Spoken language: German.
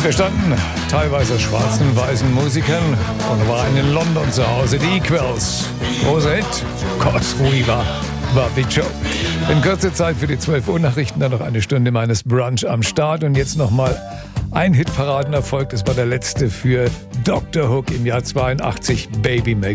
bestanden teilweise aus schwarzen und weißen Musikern und waren in London zu Hause. Die Equals. Großer Hit. Cos Weaver war the Joke. In kurzer Zeit für die 12 Uhr Nachrichten dann noch eine Stunde meines Brunch am Start. Und jetzt nochmal ein Hitparadenerfolg. Das war der letzte für Dr. Hook im Jahr 82, Baby Make